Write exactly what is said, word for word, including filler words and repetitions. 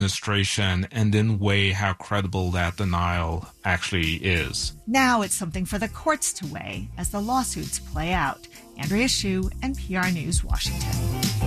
administration and then weigh how credible that denial actually is. Now it's something for the courts to weigh as the lawsuits play out. Andrea Hsu, N P R News, Washington.